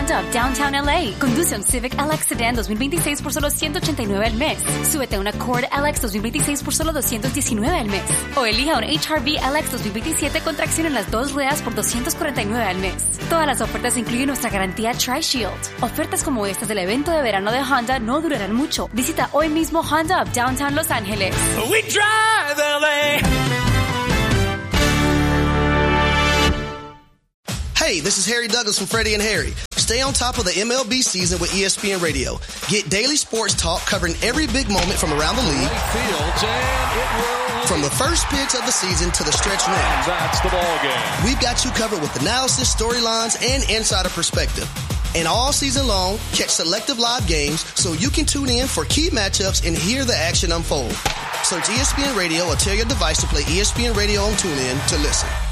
Honda of Downtown LA. Conduce un Civic LX Sedan 2026 por solo $189 al mes. Súbete a una Accord LX 2026 por solo $219 al mes. O elija un HR-V LX 2027 con tracción en las dos ruedas por $249 al mes. Todas las ofertas incluyen nuestra garantía Tri-Shield. Ofertas como estas del evento de verano de Honda no durarán mucho. Visita hoy mismo Honda of Downtown Los Ángeles. We drive LA. Hey, this is Harry Douglas from Freddie and Harry. Stay on top of the MLB season with ESPN Radio. Get daily sports talk covering every big moment from around the league. From the first pitch of the season to the stretch run. That's the ball game. We've got you covered with analysis, storylines, and insider perspective. And all season long, catch selective live games so you can tune in for key matchups and hear the action unfold. Search ESPN Radio or tell your device to play ESPN Radio on TuneIn to listen.